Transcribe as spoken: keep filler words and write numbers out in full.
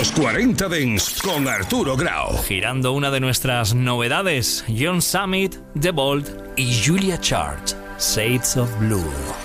los cuarenta Dance con Arturo Grau. Girando una de nuestras novedades, John Summit, The Bold y Julia Chart, Shades of Blue.